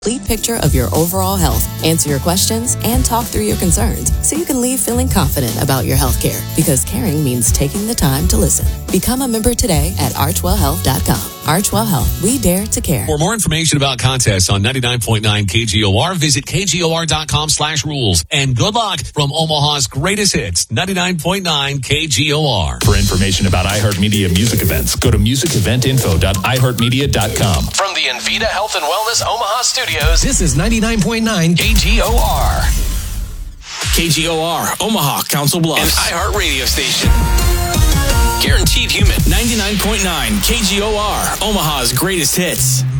complete picture of your overall health, answer your questions, and talk through your concerns so you can leave feeling confident about your health care, because caring means taking the time to listen. Become a member today at archwellhealth.com. Archwell Health, we dare to care. For more information about contests on 99.9 KGOR, visit KGOR.com/rules. And good luck from Omaha's greatest hits, 99.9 KGOR. For information about iHeartMedia music events, go to musiceventinfo.iheartmedia.com. From the Envita Health and Wellness Omaha Studios, this is 99.9 KGOR. KGOR, Omaha, Council Bluffs. An iHeart radio station. Guaranteed human. 99.9 KGOR, Omaha's greatest hits.